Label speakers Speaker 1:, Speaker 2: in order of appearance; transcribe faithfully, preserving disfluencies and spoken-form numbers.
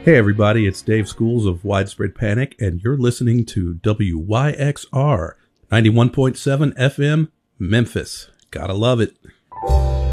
Speaker 1: Hey everybody, it's Dave Schools of Widespread Panic, and you're listening to W Y X R ninety-one point seven F M, Memphis. Gotta love it.